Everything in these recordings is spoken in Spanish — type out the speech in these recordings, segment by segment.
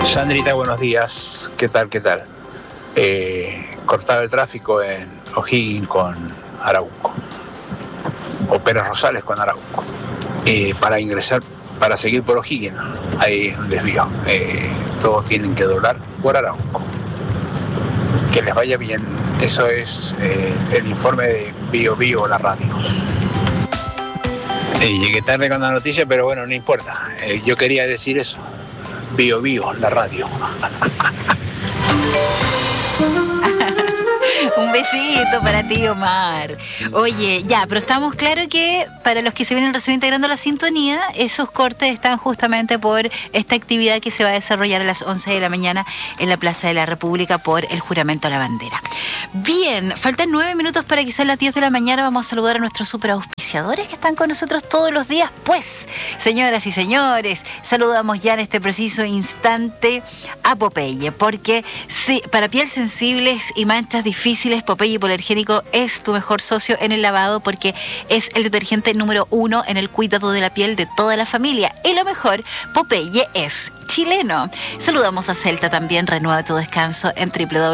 Sandrita, buenos días. ¿Qué tal? ¿Qué tal? Cortaba el tráfico en O'Higgins con Arauco, o Pérez Rosales con Arauco, para ingresar, para seguir por O'Higgins. Hay un desvío. Todos tienen que doblar por Arauco. Que les vaya bien. Eso es el informe de Bio Bio, la radio. Llegué tarde con la noticia, pero bueno, no importa. Yo quería decir eso. Bio Bio, la radio. Un besito para ti, Omar. Oye, ya, pero estamos claros que para los que se vienen recién integrando la sintonía, esos cortes están justamente por esta actividad que se va a desarrollar a las 11 de la mañana en la Plaza de la República por el juramento a la bandera. Bien, faltan 9 minutos para que sean las 10 de la mañana. Vamos a saludar a nuestros superauspiciadores que están con nosotros todos los días. Pues, señoras y señores, saludamos ya en este preciso instante a Popeye, porque sí, para piel sensibles y manchas difíciles, Popeye Hipoalergénico es tu mejor socio en el lavado, porque es el detergente número 1 en el cuidado de la piel de toda la familia. Y lo mejor, Popeye es chileno. Saludamos a Celta también. Renueva tu descanso en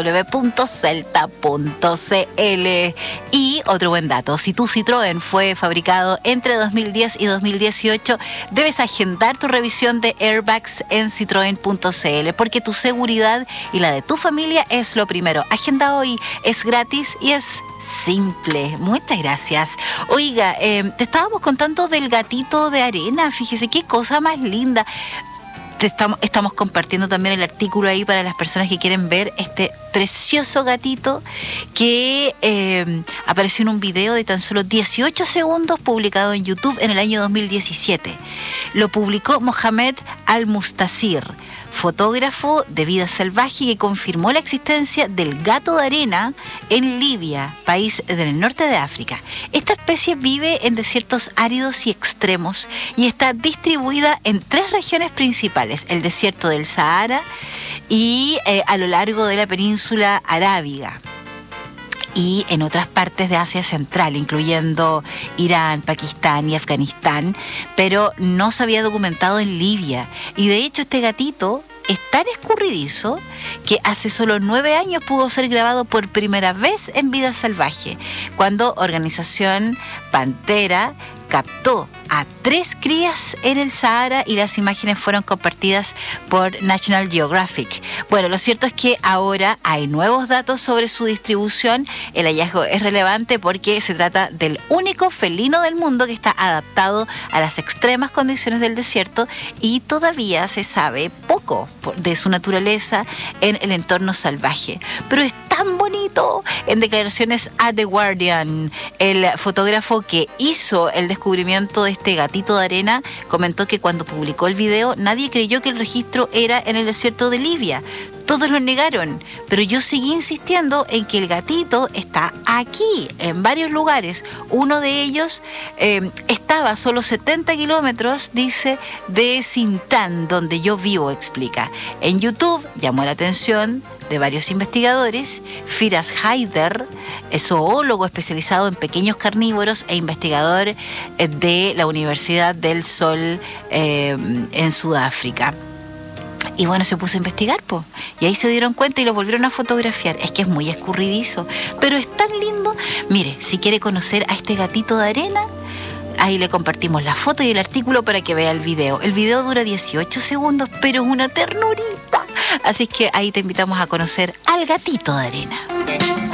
www.celta.cl. Y otro buen dato: si tu Citroën fue fabricado entre 2010 y 2018, debes agendar tu revisión de airbags en citroen.cl, porque tu seguridad y la de tu familia es lo primero. Agenda hoy, es gratis y es simple. Muchas gracias. Oiga, te estábamos contando del gatito de arena. Fíjese qué cosa más linda. Estamos compartiendo también el artículo ahí para las personas que quieren ver este precioso gatito que apareció en un video de tan solo 18 segundos publicado en YouTube en el año 2017. Lo publicó Mohamed Al-Mustasir, fotógrafo de vida salvaje, que confirmó la existencia del gato de arena en Libia, país del norte de África. Esta especie vive en desiertos áridos y extremos y está distribuida en 3 regiones principales: el desierto del Sahara y a lo largo de la península arábiga, y en otras partes de Asia Central, incluyendo Irán, Pakistán y Afganistán, pero no se había documentado en Libia. Y de hecho este gatito es tan escurridizo que hace solo 9 años pudo ser grabado por primera vez en Vida Salvaje, cuando Organización Pantera captó a 3 crías en el Sahara y las imágenes fueron compartidas por National Geographic. Bueno, lo cierto es que ahora hay nuevos datos sobre su distribución. El hallazgo es relevante porque se trata del único felino del mundo que está adaptado a las extremas condiciones del desierto, y todavía se sabe poco de su naturaleza en el entorno salvaje. Pero es tan bonito. En declaraciones a The Guardian, el fotógrafo que hizo el descubrimiento de este gatito de arena comentó que cuando publicó el video nadie creyó que el registro era en el desierto de Libia. Todos lo negaron, pero yo seguí insistiendo en que el gatito está aquí, en varios lugares. Uno de ellos estaba a solo 70 kilómetros, dice, de Sintán, donde yo vivo, explica. En YouTube llamó la atención de varios investigadores. Firas Haider, zoólogo especializado en pequeños carnívoros e investigador de la Universidad del Sol en Sudáfrica. Y bueno, se puso a investigar, po. Y ahí se dieron cuenta y lo volvieron a fotografiar. Es que es muy escurridizo, pero es tan lindo. Mire, si quiere conocer a este gatito de arena, ahí le compartimos la foto y el artículo para que vea el video. El video dura 18 segundos, pero es una ternurita. Así que ahí te invitamos a conocer al gatito de arena.